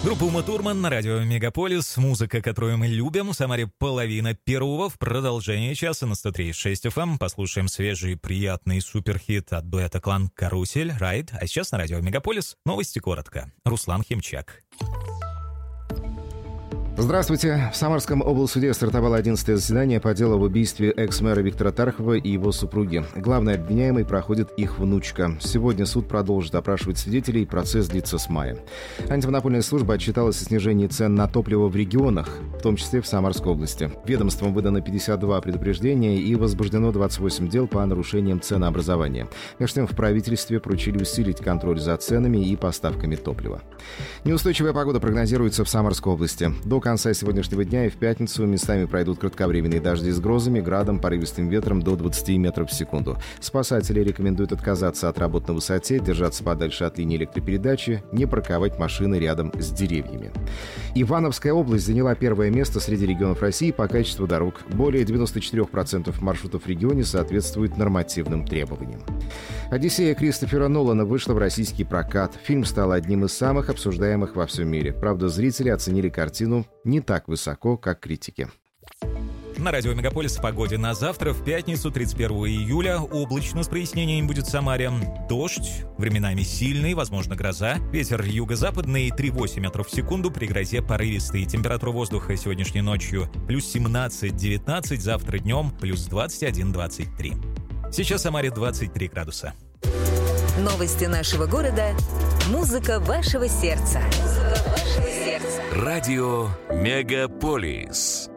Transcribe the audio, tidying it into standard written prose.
Группа Ума Турман на радио Мегаполис. Музыка, которую мы любим. В Самаре половина первого. В продолжении часа на 103.6 FM послушаем свежий, приятный суперхит от дуэта «Клан Карусель» «Райд». А сейчас на радио Мегаполис новости коротко. Руслан Химчак. Здравствуйте. В Самарском облсуде стартовало 11-е заседание по делу об убийстве экс-мэра Виктора Тархова и его супруги. Главный обвиняемый проходит их внучка. Сегодня суд продолжит опрашивать свидетелей, процесс длится с мая. Антимонопольная служба отчиталась о снижении цен на топливо в регионах, в том числе в Самарской области. Ведомством выдано 52 предупреждения и возбуждено 28 дел по нарушениям ценообразования. Между тем, в правительстве поручили усилить контроль за ценами и поставками топлива. Неустойчивая погода прогнозируется в Самарской области. До конца сегодняшнего дня и в пятницу местами пройдут кратковременные дожди с грозами, градом, порывистым ветром до 20 метров в секунду. Спасатели рекомендуют отказаться от работ на высоте, держаться подальше от линии электропередачи, не парковать машины рядом с деревьями. Ивановская область заняла первое место среди регионов России по качеству дорог. Более 94% маршрутов в регионе соответствуют нормативным требованиям. «Одиссея» Кристофера Нолана вышла в российский прокат. Фильм стал одним из самых обсуждаемых во всем мире. Правда, зрители оценили картину не так высоко, как критики. На радио Мегаполис о погоде на завтра, в пятницу, 31 июля. Облачно с прояснениями будет в Самаре. Дождь, временами сильный, возможно, гроза. Ветер юго-западный 3,8 метров в секунду, при грозе порывистый. Температура воздуха сегодняшней ночью плюс 17-19, завтра днем плюс 21-23. Сейчас в Самаре 23 градуса. Новости нашего города. Музыка вашего сердца. Радио Мегаполис.